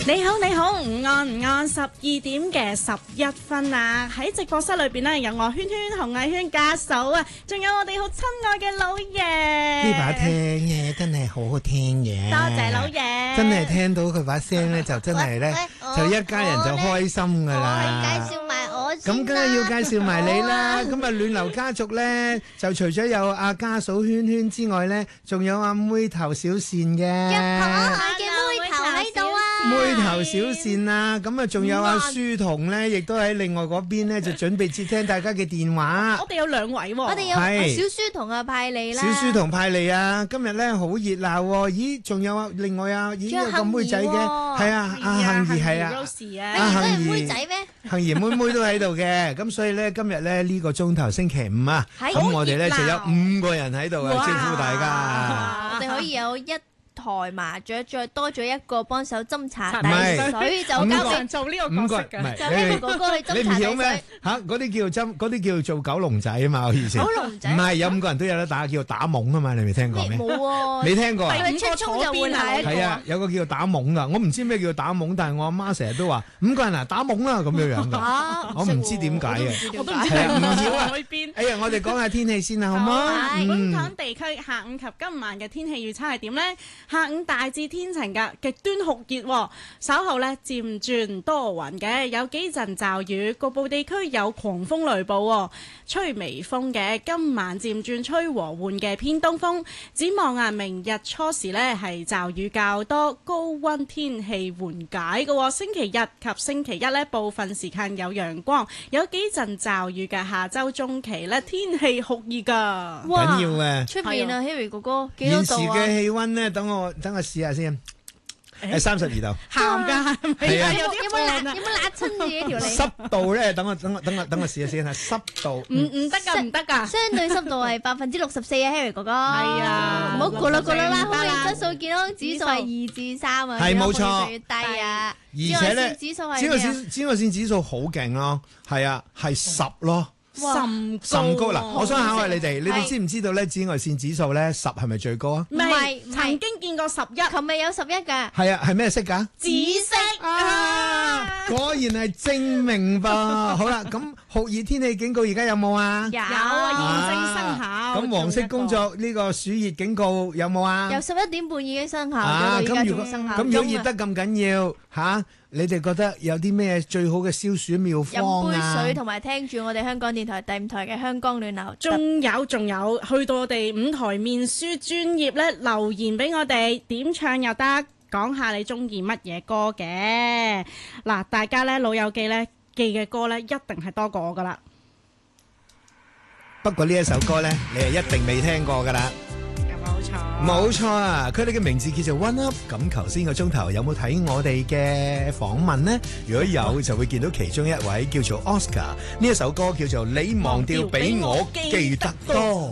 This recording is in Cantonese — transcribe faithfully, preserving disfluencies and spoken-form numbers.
你好，你好，午安午安，十二點嘅十一分啊！喺直播室裏邊呢，有我圈圈、紅藝圈家嫂啊，仲有我哋好親愛嘅老爺。 呢把聽嘅真係好好聽嘅， 多謝老爺。 真係聽到佢把聲咧，就真係咧，就一家人就開心噶啦。 我介紹埋我先啦。 咁梗係要介紹埋你啦。咁啊，暖流家族咧，就除咗有阿家嫂圈圈之外咧，仲有阿妹頭小倩嘅。 可愛嘅妹頭喺度啊！ 妹頭小倩啊，咁啊，仲有阿書童咧，亦都喺另外嗰邊咧，就準備接聽大家嘅電話。 我哋有兩位喎， 我哋有小書童啊派嚟啦。 小書童派嚟啊！今日咧好熱鬧喎。咦，仲有啊，另外啊，已經有個妹仔嘅，係啊，阿幸兒係啊， 阿幸兒妹仔咩？ 幸兒妹妹都喺度嘅。咁所以咧，今日咧呢個鐘頭星期五啊，咁我哋咧就有五個人喺度啊，招呼大家。 我哋可以有一台麻雀，再多咗一個幫手斟茶唔係遞水，就交俾做呢個角色嘅， 就俾個哥哥去斟茶遞水。 嚇，嗰啲叫斟，嗰啲叫做九龍仔啊嘛，我以前。 九龍仔唔係，有五個人都有得打，叫做打懵啊嘛，你未聽過咩？ 冇喎， 未聽過啊？ 佢出衝就換下一個。 係啊，有個叫做打懵噶，我唔知咩叫打懵，但係我阿媽成日都話五個人啊打懵啦咁樣樣噶，我唔知點解嘅。 我都唔知係啊，唔係曉啊。 海邊。 哎呀，我哋講下天氣先啦，好唔好？ 本港地區下午及今晚嘅天氣預測係點呢？下午大致天晴㗎，極端酷熱喎，稍後呢漸轉多雲嘅，有幾陣驟雨，局部地區有狂風雷暴喎，吹微風嘅。今晚漸轉吹和緩嘅偏東風。展望啊，明日初時呢係驟雨較多，高溫天氣緩解嘅喎。星期日及星期一呢，部分時間有陽光，有幾陣驟雨嘅。下週中期呢，天氣酷熱㗎。 緊要嘅。 出面啊 ，Harry 哥哥幾多度啊？ 現時嘅氣溫呢，等我等我試下先。誒，三十二度， 鹹㗎， 係啊， 有冇辣？有冇辣親自己條脷？ 濕度咧，等我等我等我等我試下先嚇，濕度唔唔得㗎，唔得㗎， 相對濕度係百分之六十四啊，Harry 哥哥。係啊， 唔好咕嚕咕嚕啦，空氣質素健康指數係二至三啊， 係冇錯， 越低啊。 而且咧， 指數係紫外線紫外線指數好勁咯，係啊，係十咯。 甚甚高啦！我想考下你哋，你哋知唔知道咧紫外線指數咧十係咪最高啊？ 唔係，曾經見過十一， 琴日有十一㗎。 係啊，係咩色㗎？ 紫色啊！ 果然係證明噃。好啦，咁酷熱天氣警告而家有冇啊？ 有啊，現正生效。 咁黃色工作呢個暑熱警告有冇啊？ 由十一點半已經生效啊！ 咗， 咁如果咁如果熱得咁緊要嚇，你哋覺得有啲咩最好嘅消暑妙方啊？ 飲杯水同埋聽住我哋香港電台第五台嘅香江暖流。 仲有仲有，去到我哋五台面書專頁咧，留言俾我哋點唱又得，講下你中意乜嘢歌嘅。嗱，大家咧老友記咧記嘅歌咧一定係多過我噶啦。 不過呢一首歌咧，你係一定未聽過噶啦。 冇錯， 冇錯啊！佢哋嘅名字叫做 One Up。咁頭先個鐘頭有冇睇我哋嘅訪問呢？如果有，就會見到其中一位叫做 Oscar。呢一首歌叫做《你忘掉比我記得多》。